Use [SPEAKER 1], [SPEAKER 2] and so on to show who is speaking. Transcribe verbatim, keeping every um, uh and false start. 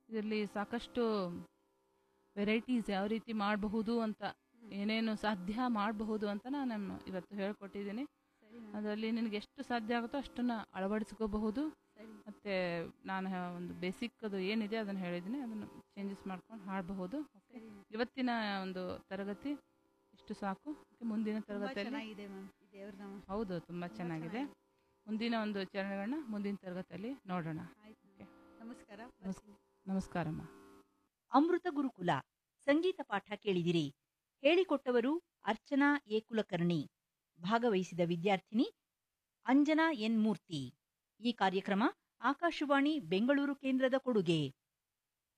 [SPEAKER 1] ಇದರಲ್ಲಿ ಸಾಕಷ್ಟು ವೆರೈಟೀಸ್ ಯಾವ ರೀತಿ ಮಾಡಬಹುದು ಅಂತ, ಏನೇನು ಸಾಧ್ಯ ಮಾಡಬಹುದು ಅಂತ ನಾನು ಇವತ್ತು ಹೇಳ್ಕೊಟ್ಟಿದ್ದೀನಿ. ಅದರಲ್ಲಿ ನಿನಗೆ ಎಷ್ಟು ಸಾಧ್ಯ ಆಗುತ್ತೋ ಅಷ್ಟನ್ನು ಅಳವಡಿಸ್ಕೋಬಹುದು. ಮತ್ತು ನಾನು ಒಂದು ಬೇಸಿಕ್ ಅದು ಏನಿದೆ ಅದನ್ನು ಹೇಳಿದ್ದೀನಿ, ಅದನ್ನು ಚೇಂಜಸ್ ಮಾಡ್ಕೊಂಡು ಹಾಡಬಹುದು. ಓಕೆ, ಇವತ್ತಿನ ಒಂದು ತರಗತಿ ಇಷ್ಟು ಸಾಕು. ಮುಂದಿನ ತರಗತಿಯಲ್ಲಿ ಹೌದು ತುಂಬ ಚೆನ್ನಾಗಿದೆ. ಮುಂದಿನ ಒಂದು ಚರಣಗಳನ್ನ ಮುಂದಿನ ತರಗತಿಯಲ್ಲಿ ನೋಡೋಣ.
[SPEAKER 2] ನಮಸ್ಕಾರ.
[SPEAKER 1] ನಮಸ್ಕಾರಮ್ಮ.
[SPEAKER 3] ಅಮೃತ ಗುರುಕುಲ ಸಂಗೀತ ಪಾಠ ಕೇಳಿದಿರಿ. ಹೇಳಿಕೊಟ್ಟವರು ಅರ್ಚನಾ ಎ ಕುಲಕರ್ಣಿ. ಭಾಗವಹಿಸಿದ ವಿದ್ಯಾರ್ಥಿನಿ ಅಂಜನಾ ಎನ್ ಮೂರ್ತಿ. ಈ ಕಾರ್ಯಕ್ರಮ ಆಕಾಶವಾಣಿ ಬೆಂಗಳೂರು ಕೇಂದ್ರದ ಕೊಡುಗೆ.